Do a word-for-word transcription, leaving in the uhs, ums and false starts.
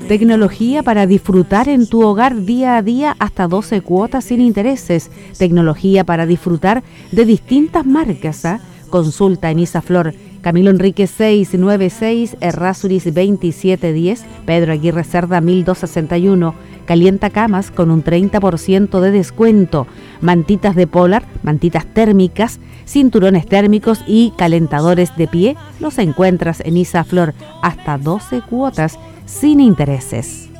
Tecnología para disfrutar en tu hogar día a día hasta doce cuotas sin intereses. Tecnología para disfrutar de distintas marcas. ¿eh? Consulta en Isaflor, Camilo Enríquez seiscientos noventa y seis, Errázuriz veintisiete diez, Pedro Aguirre Cerda mil doscientos sesenta y uno. Calienta camas con un treinta por ciento de descuento. Mantitas de Polar, mantitas térmicas, cinturones térmicos y calentadores de pie los encuentras en Isaflor hasta doce cuotas sin intereses.